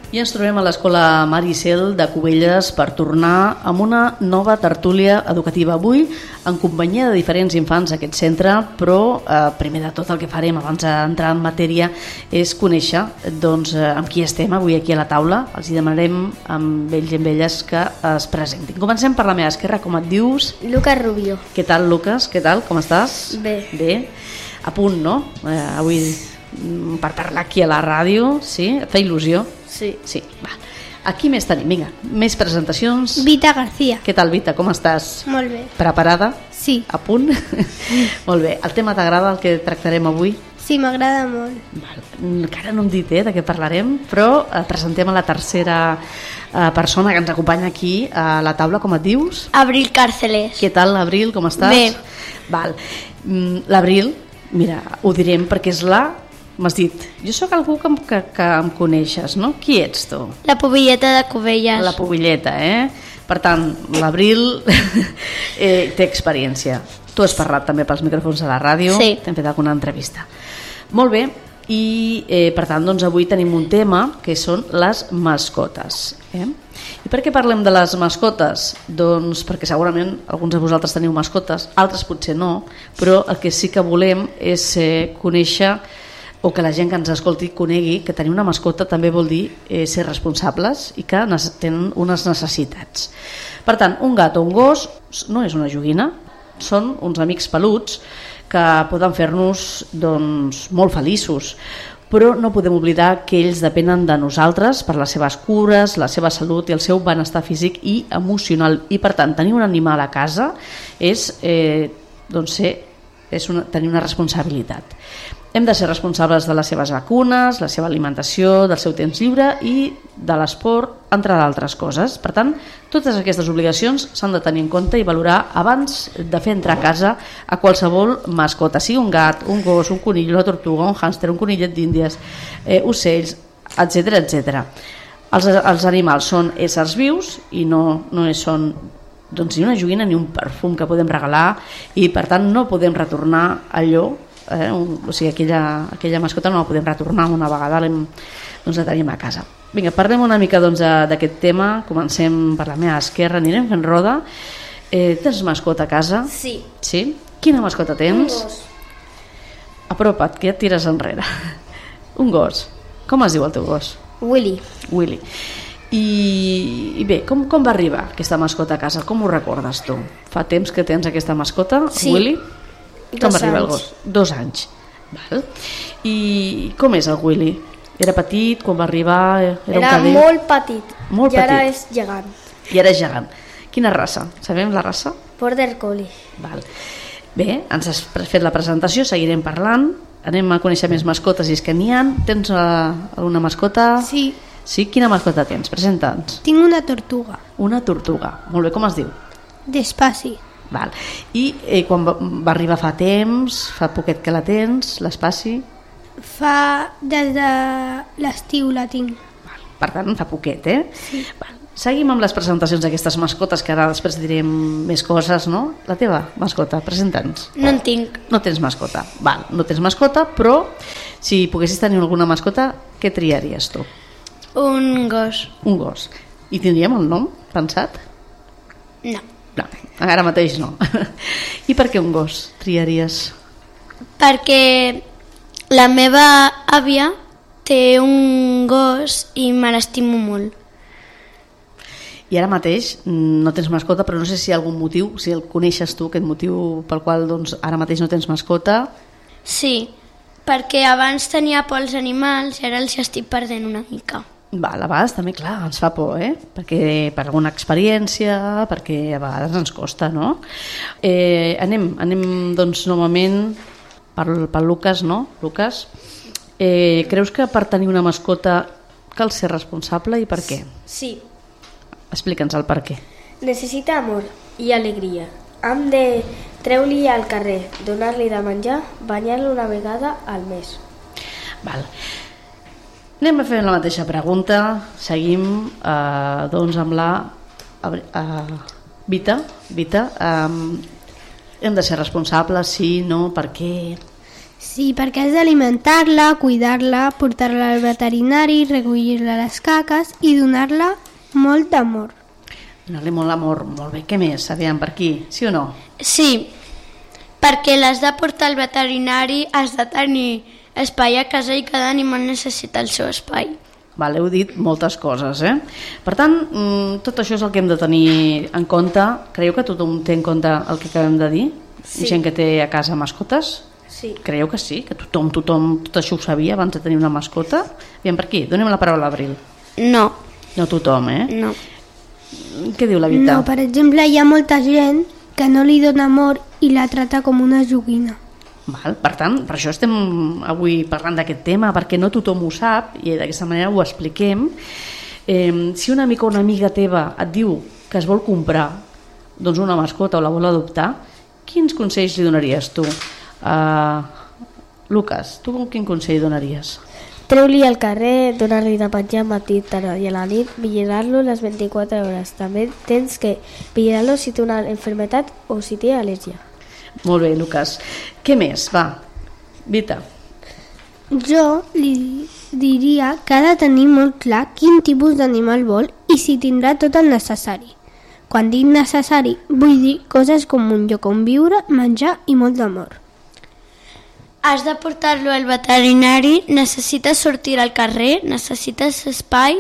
I ens trobem a l'Escola Maricel de Cubelles per tornar amb una nova tertúlia educativa avui en companyia de diferents infants d'aquest centre, però primer de tot el que farem abans d'entrar en matèria és conèixer amb qui estem avui aquí a la taula. Els hi demanarem amb ells i amb elles que es presentin. Comencem per la meva esquerra, com et dius? Lucas Rubio. Què tal, Lucas? Què tal? Com estàs? Bé. Bé. A punt, no? Avui per parlar aquí a la ràdio, sí? Et fa il·lusió? Sí. Sí, va. Aquí més tenim, vinga, més presentacions. Vita García. Què tal, Vita, com estàs? Molt bé. Preparada? Sí. A punt? Molt bé. El tema t'agrada, el que tractarem avui? Sí, m'agrada molt. Val. Encara no hem dit de què parlarem, però presentem a la tercera persona que ens acompanya aquí a la taula, com et dius? Abril Càrceles. Què tal, Abril, com estàs? Bé. Val. L'Abril, mira, ho direm perquè és m'has dit, jo sóc algú que em coneixes, no? Qui ets tu? La pubilleta de Cubelles. La pubilleta, Per tant, l'Abril té experiència. Tu has parlat també pels micròfons de la ràdio, sí. T'hem fet alguna entrevista. Molt bé, i per tant, avui tenim un tema que són les mascotes. I per què parlem de les mascotes? Doncs perquè segurament alguns de vosaltres teniu mascotes, altres potser no, però el que sí que volem és conèixer o que la gent que ens escolti conegui que tenir una mascota també vol dir ser responsables i que tenen unes necessitats. Per tant, un gat o un gos no és una joguina, són uns amics peluts que poden fer-nos molt feliços, però no podem oblidar que ells depenen de nosaltres per les seves cures, la seva salut i el seu benestar físic i emocional, i per tant tenir un animal a casa és tenir una responsabilitat. Hem de ser responsables de les seves vacunes, la seva alimentació, del seu temps lliure i de l'esport, entre d'altres coses. Per tant, totes aquestes obligacions s'han de tenir en compte i valorar abans de fer entrar a casa a qualsevol mascota, sigui un gat, un gos, un conill, una tortuga, un hàmster, un conillet d'Índies, ocells, etc etc. Els animals són éssers vius i no són ni una joguina ni un perfum que podem regalar, i per tant no podem retornar allò, o sigui, aquella mascota no la podem retornar una vegada la tenim a casa. Vinga, parlem una mica d'aquest tema. Comencem per la meva esquerra, anirem fent roda. Tens mascota a casa? Sí. Sí? Quina mascota tens? Un gos. Apropa't, que ja et tires enrere. Un gos. Com es diu el teu gos? Willy. Willy. I bé, com va arribar aquesta mascota a casa? Com ho recordes tu? Fa temps que tens aquesta mascota, sí. Willy? Com va arribar el gos? 2 anys. Val. I com és el Willy? Era petit quan va arribar? Era molt petit. Molt I ara petit. és gegant. I ara és gegant. Quina raça? Sabem la raça? Border Collie. Val. Bé, ens has fet la presentació, seguirem parlant. Anem a conèixer més mascotes, i és que n'hi ha. Tens alguna mascota? Sí. Sí? Quina mascota tens? Presenta'ns. Tinc una tortuga. Una tortuga. Molt bé, com es diu? Despaci. Val. I quan va arribar fa temps, fa poquet que la tens, l'Espaci? Des de l'estiu la tinc. Val. Per tant, fa poquet, Sí. Val. Seguim amb les presentacions d'aquestes mascotes, que ara després direm més coses, no? La teva mascota, presenta'ns. No en tinc. No tens mascota. Val, no tens mascota, però si poguessis tenir alguna mascota, què triaries tu? Un gos. Un gos. I tindríem el nom pensat? No. No, ara mateix no. I per què un gos triaries? Perquè la meva àvia té un gos i me l'estimo molt. I ara mateix no tens mascota, però no sé si hi ha algun motiu, si el coneixes tu, aquest motiu pel qual ara mateix no tens mascota. Sí, perquè abans tenia por als animals i ara els estic perdent una mica. Val, a vegades també, clar, ens fa por, perquè per alguna experiència, perquè a vegades ens costa, no? Anem doncs, novament pel Lucas, no? Lucas, creus que per tenir una mascota cal ser responsable, i per què? Sí. Explica'ns el per què. Necessita amor i alegria. Hem de treure-li al carrer, donar-li de menjar, banyar-lo una vegada al mes. Val. Anem a fer la mateixa pregunta. Seguim amb la Vita. Hem de ser responsables, sí, no, per què? Sí, perquè has d'alimentar-la, cuidar-la, portar-la al veterinari, recollir-la les caques i donar-la molt d'amor. Donar-li molt amor, molt bé. Què més? Aviam, per aquí, sí o no? Sí, perquè l'has de portar al veterinari, has de tenir espai a casa i cada animal necessita el seu espai. Vale, heu dit moltes coses, eh? Per tant, tot això és el que hem de tenir en compte. Creieu que tothom té en compte el que acabem de dir? Sí. Gent que té a casa mascotes? Sí. Creieu que sí? Que tothom tot això ho sabia abans de tenir una mascota? Aviam, per aquí, donem la paraula a l'Abril. No, No tothom, eh? no. Què diu la Vita? No, per exemple, hi ha molta gent que no li dona amor i la trata com una joguina. Val, per tant, per això estem avui parlant d'aquest tema, perquè no tothom ho sap i d'aquesta manera ho expliquem. Si un amic o una amiga teva et diu que es vol comprar doncs una mascota o la vol adoptar, quins consells li donaries tu? Lucas, tu quin consell donaries? Treu-li al carrer, donar-li de menjar matí, tarda i a la nit, vigilar-lo les 24 hores. També tens que vigilar-lo si té una enfermetat o si té al·lèrgia. Molt bé, Lucas. Què més? Va, Vita. Jo li diria que ha de tenir molt clar quin tipus d'animal vol i si tindrà tot el necessari. Quan dic necessari, vull dir coses com un lloc on viure, menjar i molt d'amor. Has de portar-lo al veterinari, necessites sortir al carrer, necessites espai,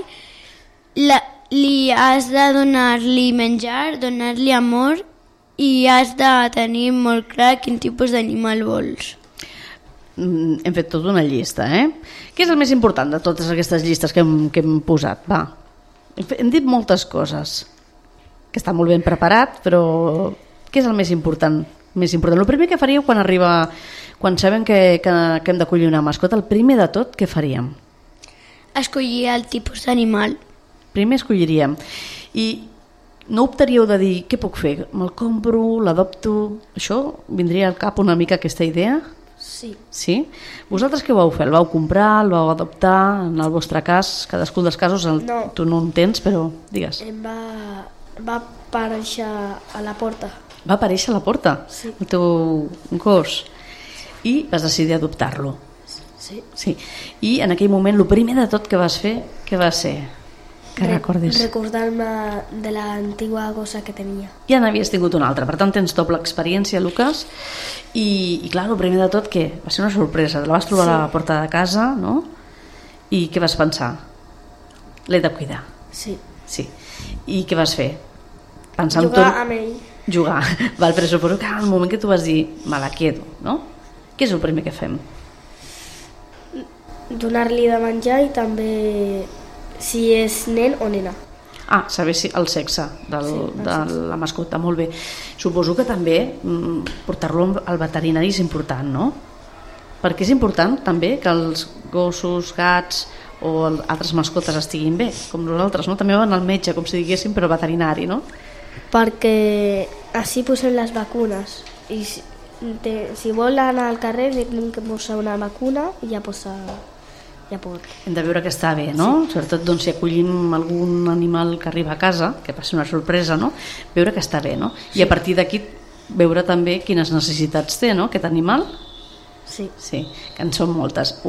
li has de donar-li menjar, donar-li amor i has de tenir molt clar quin tipus d'animal vols. Hem fet tota una llista, eh? Què és el més important de totes aquestes llistes que hem posat? Va, hem dit moltes coses, que està molt ben preparat, però què és el més important? El primer que faríeu quan sabem que hem d'acollir una mascota, el primer de tot, què faríem? Escollir el tipus d'animal. Primer escolliríem. I no optaríeu de dir, què puc fer? Me'l compro, l'adopto? Això vindria al cap una mica aquesta idea? Sí. Sí? Vosaltres què vau fer? El vau comprar, el vau adoptar? En el vostre cas, cadascun dels casos, No. tu no en tens, però digues. Em va aparèixer a la porta. Va aparèixer a la porta, Sí. el teu gos, i vas decidir adoptar-lo. Sí. Sí. I en aquell moment, el primer de tot que vas fer, què va ser? Que recordis. Recordar-me de l'antigua gossa que tenia. Ja n'havies tingut una altra, per tant tens doble experiència, Lucas, i clar, el primer de tot, què? Va ser una sorpresa, te la vas trobar a la porta de casa, no? I què vas pensar? L'he de cuidar. Sí. Sí. I què vas fer? Pensar en Jugar tot... amb ell. Jugar. Val, però suposo que al moment que tu vas dir me la quedo, no? Què és el primer que fem? Donar-li de menjar i també si és nen o nena. Ah, saber si el sexe de la mascota, molt bé. Suposo que també portar-lo al veterinari és important, no? Perquè és important també que els gossos, gats o altres mascotes estiguin bé, com nosaltres, no? També van al metge, com si diguéssim, però veterinari, no? Perquè així posem les vacunes i si vol anar al carrer li hem que posar una vacuna i ja pot. Hem de veure que està bé, no? Sí. Sobretot doncs, si acollim algun animal que arriba a casa, que va ser una sorpresa, no? Veure que està bé, no? Sí. I a partir d'aquí veure també quines necessitats té, no? Aquest animal. Sí. Sí, que en són moltes.